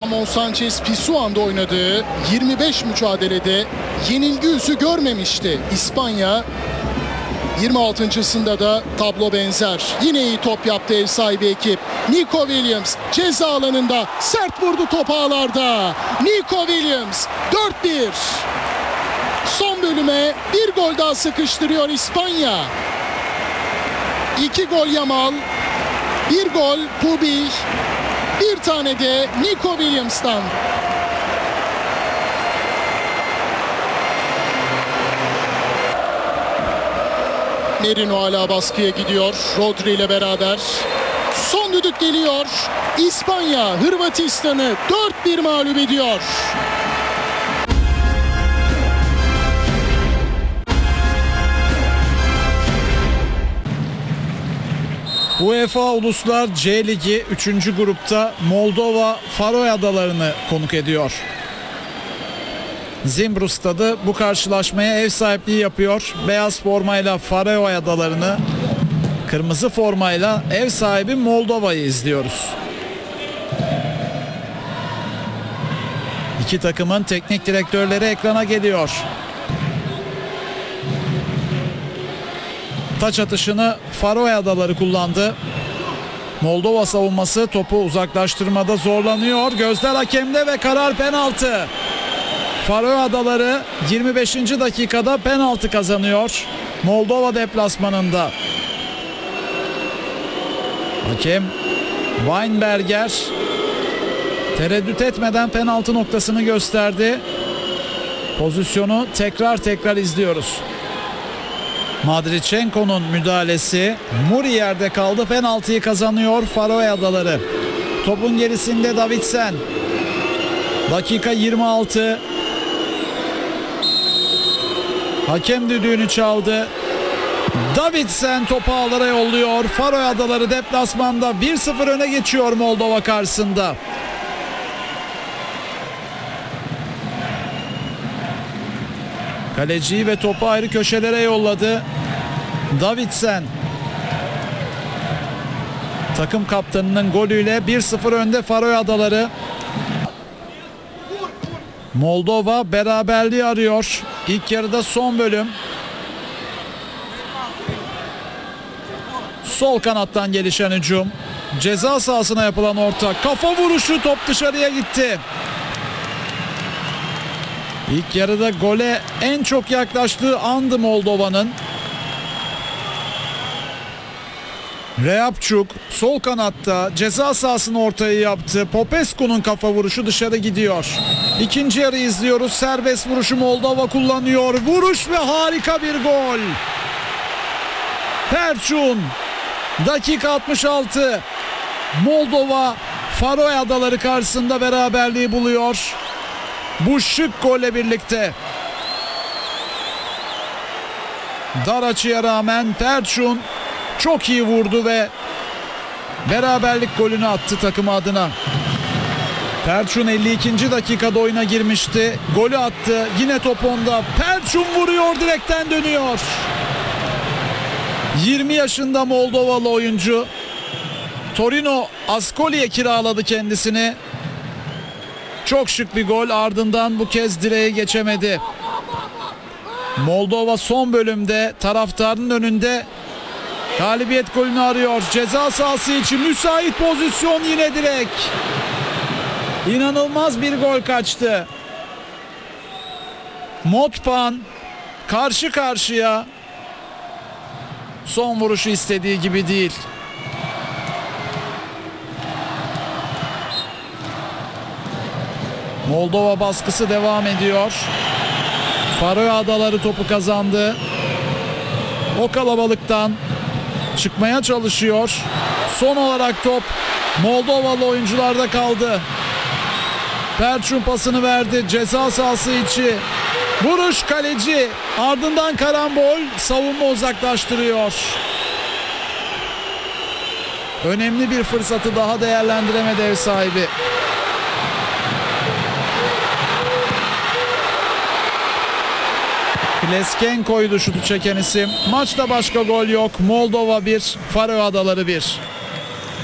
Ramon Sanchez Pizjuan'da oynadığı 25 mücadelede yenilgi yüzü görmemişti İspanya. 26.sında da tablo benzer. Yine iyi top yaptı ev sahibi ekip. Nico Williams ceza alanında sert vurdu top ağlarda. Nico Williams 4-1. Son bölüme bir gol daha sıkıştırıyor İspanya. 2 gol Yamal, 1 gol Pubi, bir tane de Nico Williams'tan. Merino hala baskıya gidiyor Rodri ile beraber. Son düdük geliyor. İspanya Hırvatistan'ı 4-1 mağlup ediyor. UEFA Uluslar C Ligi 3. grupta Moldova Faroe Adaları'nı konuk ediyor. Zimbru stadı bu karşılaşmaya ev sahipliği yapıyor. Beyaz formayla Faroe Adaları'nı, kırmızı formayla ev sahibi Moldova'yı izliyoruz. İki takımın teknik direktörleri ekrana geliyor. Taç atışını Faroe Adaları kullandı. Moldova savunması topu uzaklaştırmada zorlanıyor. Gözler hakemde ve karar penaltı. Faroe Adaları 25. dakikada penaltı kazanıyor Moldova deplasmanında. Hakem Weinberger tereddüt etmeden penaltı noktasını gösterdi. Pozisyonu tekrar izliyoruz. Madriçenko'nun müdahalesi, Muri yerde kaldı, penaltıyı kazanıyor Faroe Adaları. Topun gerisinde Davidsen. Dakika 26. Hakem düdüğünü çaldı. Davidsen topu ağlara yolluyor. Faroe Adaları deplasmanda 1-0 öne geçiyor Moldova karşısında. Kaleciyi ve topu ayrı köşelere yolladı. Davidsen. Takım kaptanının golüyle 1-0 önde Faroe Adaları. Moldova beraberliği arıyor. İlk yarıda son bölüm. Sol kanattan gelişen hücum. Ceza sahasına yapılan orta. Kafa vuruşu, top dışarıya gitti. İlk yarıda gole en çok yaklaştığı andı Moldova'nın. Reapçuk sol kanatta ceza sahasını ortaya yaptı. Popescu'nun kafa vuruşu dışarı gidiyor. İkinci yarı izliyoruz. Serbest vuruşu Moldova kullanıyor. Vuruş ve harika bir gol. Perçun. Dakika 66. Moldova Faroe Adaları karşısında beraberliği buluyor. Bu şık golle birlikte. Dar açıya rağmen Perçun çok iyi vurdu ve beraberlik golünü attı takımı adına. Perçun 52. dakikada oyuna girmişti. Golü attı. Yine top onda. Perçun vuruyor, direkten dönüyor. 20 yaşında Moldovalı oyuncu. Torino Ascoli'ye kiraladı kendisini. Çok şık bir gol, ardından bu kez direğe geçemedi. Moldova son bölümde taraftarın önünde galibiyet golünü arıyor. Ceza sahası için müsait pozisyon, yine direk. İnanılmaz bir gol kaçtı. Motpan karşı karşıya. Son vuruşu istediği gibi değil. Moldova baskısı devam ediyor. Faroe Adaları topu kazandı. O kalabalıktan çıkmaya çalışıyor. Son olarak top Moldovalı oyuncularda kaldı. Perçun pasını verdi. Ceza sahası içi. Vuruş kaleci. Ardından karambol. Savunma uzaklaştırıyor. Önemli bir fırsatı daha değerlendiremedi ev sahibi. Pleskenko'ydu şutu çeken isim. Maçta başka gol yok. Moldova 1, Faroe Adaları 1.